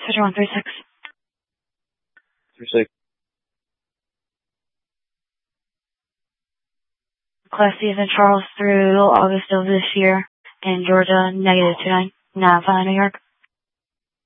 Switcher 136. 36. Class C is in Charles through August of this year. In Georgia, -29. Now, New York.